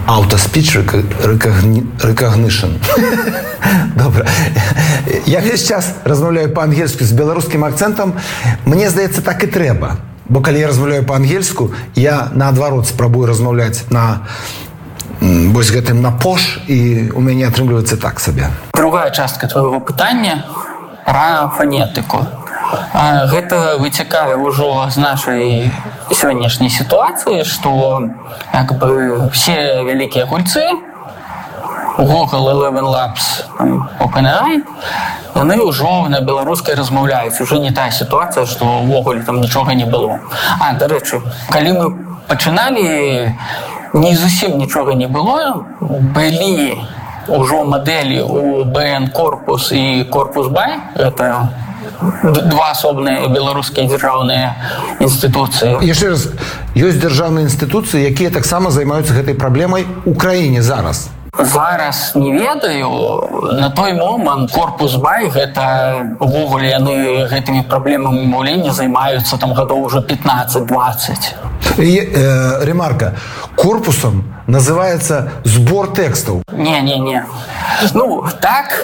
Auto-speech recognition. Добре. Я весь час розмовляю по-ангельську з білоруським акцентом. Мені здається, так і треба. Бо коли я розмовляю по-ангельську, я наадварот спробую розмовляти на вось гэтым на пош, і у мяне атрымліваецца так сабе. Другая частка твайго пытання пра фанетыку. Гэта выцякае ўжо з нашай сённяшняй сітуацыі, што як бы все вялікія гульцы Google, Eleven Labs, OpenAI, яны ўжо на беларускай размаўляюць. Уже не тая сітуацыя, што ўвогуле там нічога не было. Дарэчы, калі мы пачыналі, не зусім нічога не было, былі ўжо мадэлі у BN Corpus і Corpus BY, гэта два асобныя беларускія дзяржаўныя інстытуцыі. Яшчэ раз, ёсць дзяржаўныя інстытуцыі, якія таксама займаюцца гэтай праблемай у краіне зараз. Зараз не ведаю. На той момант Corpus BY, гэта увогуле яны гэтымі праблемамі маўлення займаюцца там гадоў уже 15-20. Ремарка. Корпусом называется сбор текстов. Не. Ну, так,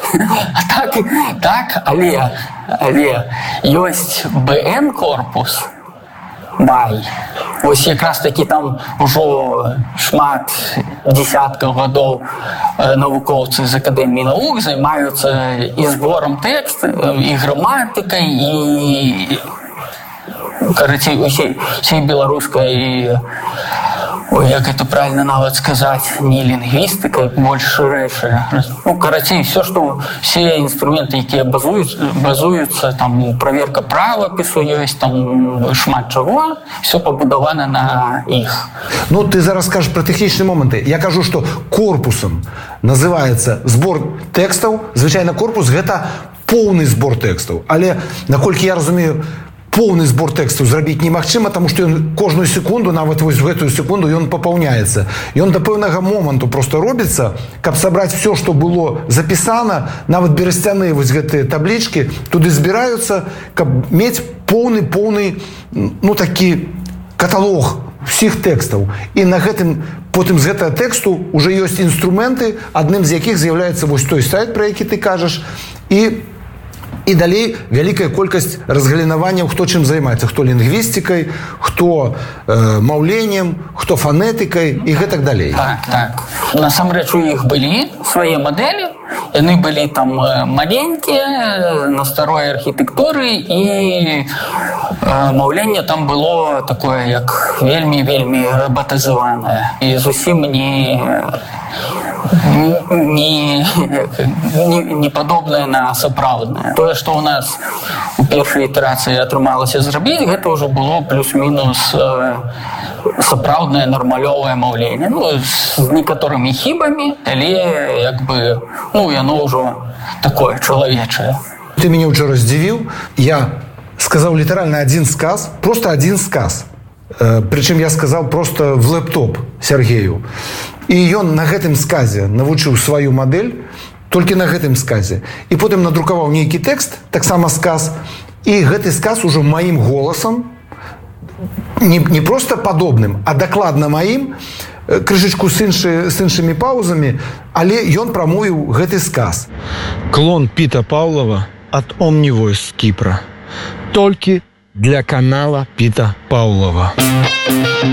але ёсць BN Corpus BY. Ось якраз такі там ужо шмат десяткаў гадоў навукоўцы з Акадэміі навук займаюцца і збором тэксту, і граматыкай, і карацей усей беларускай, як это правильно нават сказаць, не лінгвістыкай, больш шырэйшая. Ну, карацей, все інструменты, якія базуюцца, там праверка правапісу ёсць, там шмат чаго, все пабудавана на іх. Ну, ты зараз скажаш про тэхнічныя моманты. Я кажу, што корпусам называецца збор тэкстаў. Звычайна корпус гэта поўны збор тэкстаў. Але, наколькі я разумею, поўны збор тэкстаў зрабіць немагчыма, таму што ён кожную секунду, нават вось гэтую секунду, ён папаўняецца. Ён да пэўнага моманту проста робіцца, каб сабраць все, што было запісана, нават берасцяныя вось гэтыя таблічкі, туды збіраюцца, каб мець поўны, ну, такі каталог усіх тэкстаў. І на гэтым, потым з гэтага тэксту ўжо ёсць інструменты, адным з якіх з'яўляецца вось той сайт, пра які ты кажаш, і далей вялікая колькасць разгалінаванняў, хто чым займаецца, хто лінгвістыкай, хто маўленнем, хто фанетыкай і гэтак далей. Так. Насамрэч у іх былі свае мадэлі, яны былі там маленькія, на старой архітэктуры, і маўленне там было такое, як вельмі робатызаванае і зусім не падобнае на сапраўднае. Тое, што ў нас у першай ітэрацыі атрымалася зрабіць, гэта ўжо было плюс-мінус сапраўднае нармалёвае маўленне. Ну, з некаторымі хібамі, але як бы, ну, яно ўжо такое чалавечае. Ты мяне ўчора здзівіў. Я сказаў літаральна адзін сказ, просто адзін сказ. Прычым я сказаў просто в лэптоп Сергею. І ён на гэтым сказе навучыў сваю мадэль, толькі на гэтым сказе. І потым надрукаваў нейкі тэкст, таксама сказ, і гэты сказ ужо маім голасам, не просто падобным, а дакладна маім, крышачку з іншымі паузамі, але ён прамовіў гэты сказ. Клон Пита Павлова от Omnivoice Кипра. Толькі для канала Пита Павлова.